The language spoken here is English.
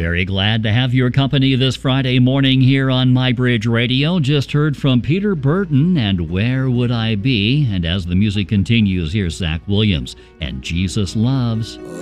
Very glad to have your company this Friday morning here on MyBridge Radio. Just heard from Peter Burton and Where Would I Be? And as the music continues, here's Zach Williams and Jesus Loves.